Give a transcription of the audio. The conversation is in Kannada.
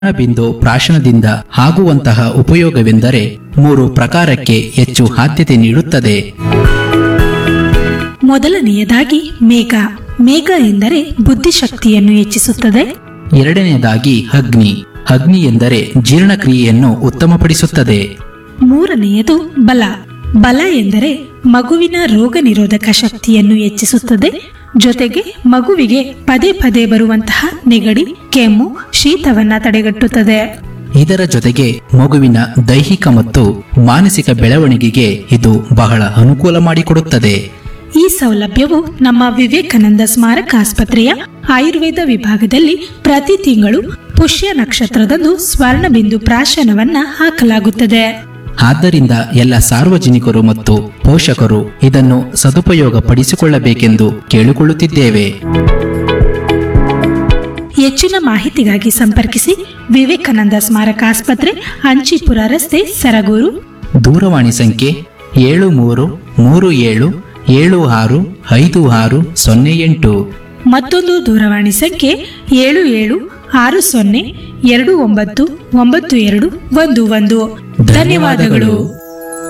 ಬಿಂದು ಪ್ರಾಶನದಿಂದ ಆಗುವಂತಹ ಉಪಯೋಗವೆಂದರೆ 3 ಪ್ರಕಾರಕ್ಕೆ ಹೆಚ್ಚು ಆದ್ಯತೆ ನೀಡುತ್ತದೆ. ಮೊದಲನೆಯದಾಗಿ ಮೇಘ. ಮೇಘ ಎಂದರೆ ಬುದ್ಧಿಶಕ್ತಿಯನ್ನು ಹೆಚ್ಚಿಸುತ್ತದೆ. ಎರಡನೆಯದಾಗಿ ಅಗ್ನಿ. ಅಗ್ನಿ ಎಂದರೆ ಜೀರ್ಣಕ್ರಿಯೆಯನ್ನು ಉತ್ತಮಪಡಿಸುತ್ತದೆ. ಮೂರನೆಯದು ಬಲ. ಬಲ ಎಂದರೆ ಮಗುವಿನ ರೋಗ ನಿರೋಧಕ ಶಕ್ತಿಯನ್ನು ಹೆಚ್ಚಿಸುತ್ತದೆ. ಜೊತೆಗೆ ಮಗುವಿಗೆ ಪದೇ ಪದೇ ಬರುವಂತಹ ನೆಗಡಿ, ಕೆಮ್ಮು, ಶೀತವನ್ನ ತಡೆಗಟ್ಟುತ್ತದೆ. ಇದರ ಜೊತೆಗೆ ಮಗುವಿನ ದೈಹಿಕ ಮತ್ತು ಮಾನಸಿಕ ಬೆಳವಣಿಗೆಗೆ ಇದು ಬಹಳ ಅನುಕೂಲ ಮಾಡಿಕೊಡುತ್ತದೆ. ಈ ಸೌಲಭ್ಯವು ನಮ್ಮ ವಿವೇಕಾನಂದ ಸ್ಮಾರಕ ಆಸ್ಪತ್ರೆಯ ಆಯುರ್ವೇದ ವಿಭಾಗದಲ್ಲಿ ಪ್ರತಿ ತಿಂಗಳು ಪುಷ್ಯ ನಕ್ಷತ್ರದಂದು ಸ್ವರ್ಣಬಿಂದು ಪ್ರಾಶನವನ್ನ ಹಾಕಲಾಗುತ್ತದೆ. ಆದ್ದರಿಂದ ಎಲ್ಲ ಸಾರ್ವಜನಿಕರು ಮತ್ತು ಪೋಷಕರು ಇದನ್ನು ಸದುಪಯೋಗ ಪಡಿಸಿಕೊಳ್ಳಬೇಕೆಂದು ಕೇಳಿಕೊಳ್ಳುತ್ತಿದ್ದೇವೆ. ಹೆಚ್ಚಿನ ಮಾಹಿತಿಗಾಗಿ ಸಂಪರ್ಕಿಸಿ ವಿವೇಕಾನಂದ ಸ್ಮಾರಕ ಆಸ್ಪತ್ರೆ, ಅಂಚಿಪುರ ರಸ್ತೆ, ಸರಗೂರು. ದೂರವಾಣಿ ಸಂಖ್ಯೆ 7337765608. ಮತ್ತೊಂದು ದೂರವಾಣಿ ಸಂಖ್ಯೆ 7760299211. ಧನ್ಯವಾದಗಳು.